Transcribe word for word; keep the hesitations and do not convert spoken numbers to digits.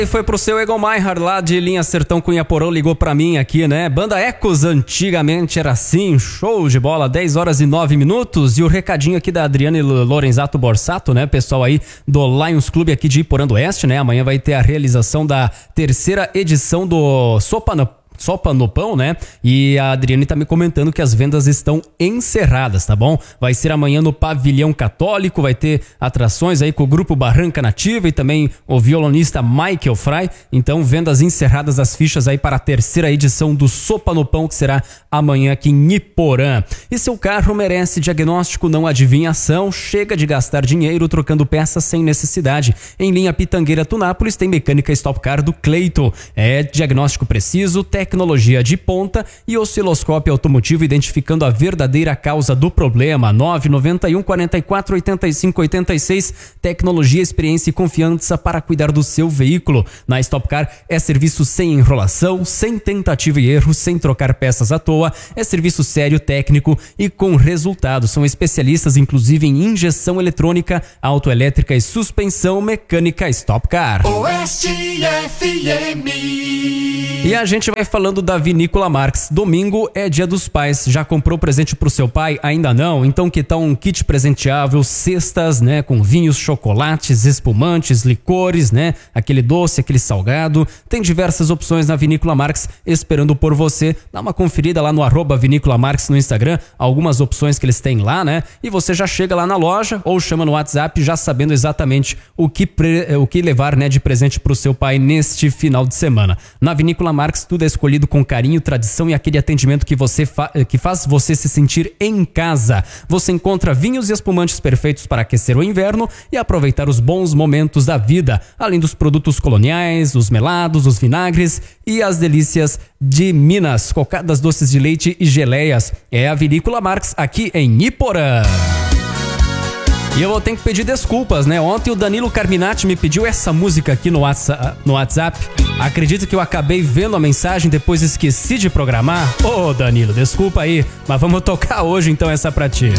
E foi pro seu Egon Maihard lá de Linha Sertão Cunha Porão, ligou pra mim aqui, né? Banda Ecos, antigamente era assim, show de bola, dez horas e nove minutos. E o recadinho aqui da Adriane Lorenzato Borsato, né? Pessoal aí do Lions Clube aqui de Iporã do Oeste, né? Amanhã vai ter a realização da terceira edição do Sopa no Sopa no Pão, né? E a Adriane tá me comentando que as vendas estão encerradas, tá bom? Vai ser amanhã no Pavilhão Católico, vai ter atrações aí com o grupo Barranca Nativa e também o violonista Michael Fry. Então, vendas encerradas, as fichas aí para a terceira edição do Sopa no Pão, que será amanhã aqui em Iporã. E seu carro merece diagnóstico, não adivinhação. Chega de gastar dinheiro trocando peças sem necessidade. Em linha Pitangueira Tunápolis tem mecânica Stop Car do Cleito. É diagnóstico preciso, técnico, tecnologia de ponta e osciloscópio automotivo identificando a verdadeira causa do problema. nove nove um, quatro quatro, oito cinco oito seis. Tecnologia, experiência e confiança para cuidar do seu veículo. Na Stop Car é serviço sem enrolação, sem tentativa e erro, sem trocar peças à toa. É serviço sério, técnico e com resultado. São especialistas inclusive em injeção eletrônica, autoelétrica e suspensão mecânica. Stop Car. Oeste F M. E a gente vai falando da Vinícola Marx. Domingo é Dia dos Pais. Já comprou presente pro seu pai? Ainda não? Então que tal um kit presenteável, cestas, né, com vinhos, chocolates, espumantes, licores, né, aquele doce, aquele salgado. Tem diversas opções na Vinícola Marx esperando por você. Dá uma conferida lá no arroba Vinícola Marx no Instagram, algumas opções que eles têm lá, né? E você já chega lá na loja ou chama no WhatsApp já sabendo exatamente o que, pre... o que levar, né, de presente pro seu pai neste final de semana. Na Vinícola Marx tudo é escolhido com carinho, tradição e aquele atendimento que, você fa- que faz você se sentir em casa. Você encontra vinhos e espumantes perfeitos para aquecer o inverno e aproveitar os bons momentos da vida, além dos produtos coloniais, os melados, os vinagres e as delícias de Minas, cocadas, doces de leite e geleias. É a Vinícola Marx aqui em Iporã. E eu vou ter que pedir desculpas, né? Ontem o Danilo Carminati me pediu essa música aqui no WhatsApp. No WhatsApp. Acredito que eu acabei vendo a mensagem, depois esqueci de programar. Ô, Danilo, desculpa aí, mas vamos tocar hoje então essa pra ti.